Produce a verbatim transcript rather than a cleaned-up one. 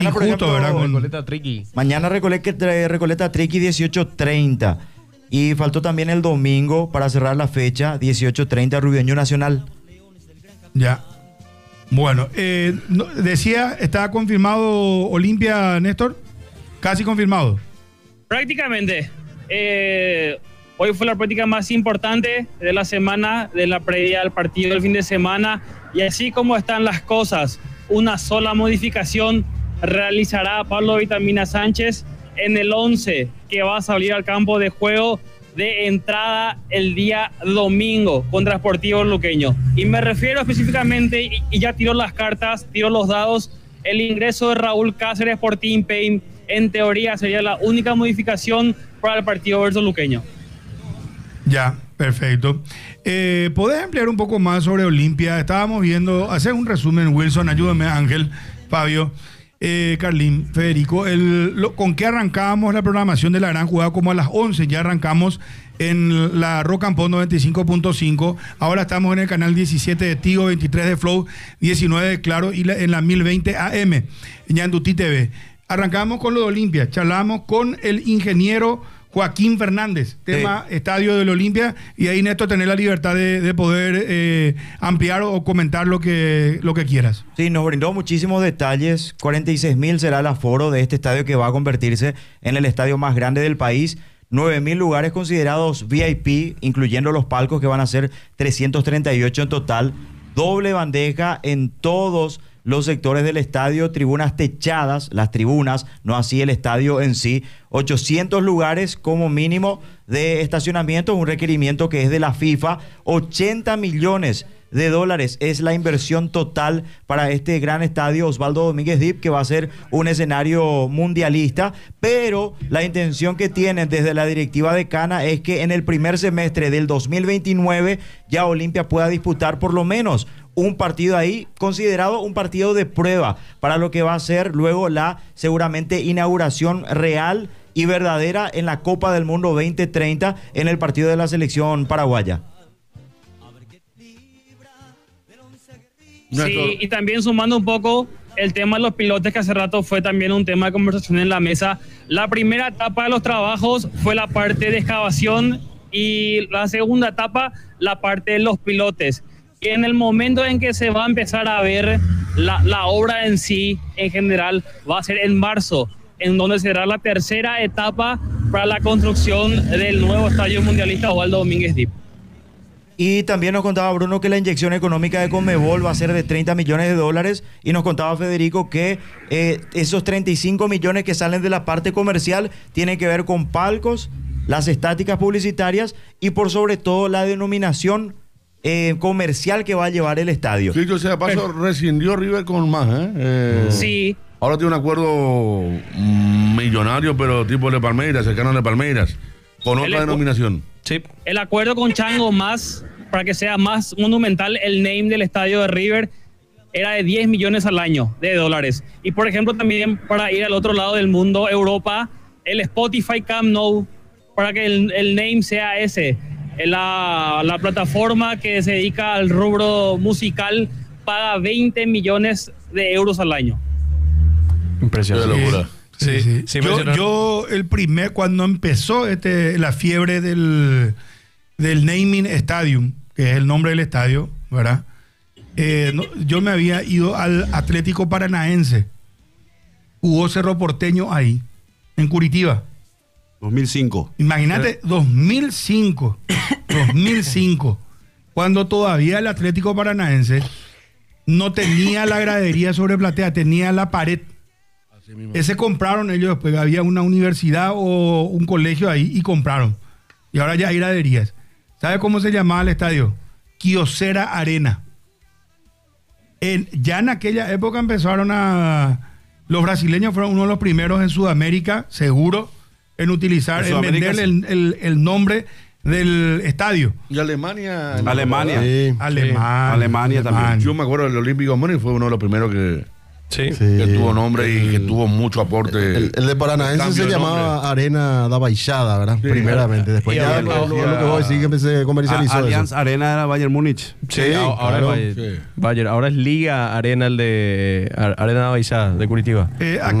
Injusto, por ejemplo, ¿verdad? Con- Recoleta Triqui. Mañana Recoleta, Recoleta Triqui dieciocho treinta. Y faltó también el domingo para cerrar la fecha, dieciocho treinta Rubeño Nacional. Ya. Bueno, eh, no- decía, ¿está confirmado Olimpia, Néstor? Casi confirmado. Prácticamente. Eh, hoy fue la práctica más importante de la semana, de la previa al partido del fin de semana. Y así como están las cosas, una sola modificación realizará Pablo Vitamina Sánchez en el once que va a salir al campo de juego de entrada el día domingo contra Sportivo Luqueño. Y me refiero específicamente, y, y ya tiró las cartas, tiró los dados, el ingreso de Raúl Cáceres por Team Pain, en teoría sería la única modificación para el partido versus Luqueño. Ya, perfecto. Eh, ¿Podés ampliar un poco más sobre Olimpia? Estábamos viendo, hacer un resumen, Wilson, ayúdame, Ángel, Fabio, eh, Carlín, Federico. El, lo, ¿Con qué arrancábamos la programación de la gran jugada? Como a las once ya arrancamos en la Rock and Pop noventa y cinco punto cinco. Ahora estamos en el canal diecisiete de Tigo, veintitrés de Flow, diecinueve de Claro y la, en la mil veinte A M, en Yanduti T V. Arrancamos con lo de Olimpia, charlamos con el ingeniero Joaquín Fernández, tema sí. Estadio del Olimpia, y ahí, Néstor, tener la libertad de, de poder eh, ampliar o comentar lo que, lo que quieras. Sí, nos brindó muchísimos detalles. cuarenta y seis mil será el aforo de este estadio que va a convertirse en el estadio más grande del país. nueve mil lugares considerados V I P, incluyendo los palcos que van a ser trescientos treinta y ocho en total. Doble bandeja en todos los sectores del estadio, tribunas techadas, las tribunas, no así el estadio en sí. ochocientos lugares como mínimo de estacionamiento, un requerimiento que es de la FIFA. ochenta millones de dólares es la inversión total para este gran estadio Osvaldo Domínguez Dip, que va a ser un escenario mundialista, pero la intención que tienen desde la directiva de Cana es que en el primer semestre del dos mil veintinueve ya Olimpia pueda disputar por lo menos un partido ahí, considerado un partido de prueba para lo que va a ser luego la seguramente inauguración real y verdadera en la Copa del Mundo veinte treinta en el partido de la selección paraguaya. Sí, y también sumando un poco el tema de los pilotes, que hace rato fue también un tema de conversación en la mesa. La primera etapa de los trabajos fue la parte de excavación y la segunda etapa la parte de los pilotes. Y en el momento en que se va a empezar a ver la, la obra en sí, en general, va a ser en marzo, en donde será la tercera etapa para la construcción del nuevo Estadio Mundialista Osvaldo Domínguez Dip. Y también nos contaba Bruno que la inyección económica de Conmebol va a ser de treinta millones de dólares, y nos contaba Federico que eh, esos treinta y cinco millones que salen de la parte comercial tienen que ver con palcos, las estáticas publicitarias y por sobre todo la denominación eh, comercial que va a llevar el estadio. Sí, yo sé, a paso pero, rescindió River con más, ¿eh? eh sí. Ahora tiene un acuerdo millonario, pero tipo de Palmeiras, cercano de Palmeiras, con otra el, denominación. Sí. El acuerdo con Chango Más, para que sea más monumental el name del estadio de River, era de diez millones al año de dólares. Y por ejemplo también para ir al otro lado del mundo, Europa, el Spotify Camp Nou, para que el, el name sea ese. La, la plataforma que se dedica al rubro musical paga veinte millones de euros al año. Impresionante. Qué locura. Sí, sí, sí. sí yo, yo el primer, cuando empezó este, la fiebre del, del naming stadium, que es el nombre del estadio, ¿verdad? Eh, no, yo me había ido al Atlético Paranaense. Jugó Cerro Porteño ahí, en Curitiba. dos mil cinco. Imagínate, dos mil cinco. dos mil cinco. Cuando todavía el Atlético Paranaense no tenía la gradería sobre platea, tenía la pared. Ese compraron ellos después, había una universidad o un colegio ahí y compraron. Y ahora ya hay graderías. ¿Sabe cómo se llamaba el estadio? Kyocera Arena. En, ya en aquella época empezaron a... Los brasileños fueron uno de los primeros en Sudamérica, seguro, en utilizar, en, en vender sí. el, el, el nombre del estadio. Y Alemania. Alemania. Sí. Alemania. Alemania. Alemania también. Yo me acuerdo del Olímpico Múnich, fue uno de los primeros que... Sí. que Sí. tuvo nombre y que tuvo mucho aporte. El, el de Paranaense Cambio se de llamaba nombre. Arena da Baixada, ¿verdad? Sí. Primeramente. Después Y ya había- lo, lo- había- lo que vos decís que se comercializó A- eso. Allianz Arena era Bayern Múnich. Sí, Sí, a- ahora claro. es Bayern. Sí. Bayern. Ahora es Liga Arena, el de Ar- Arena Baixada de Curitiba. Eh, acá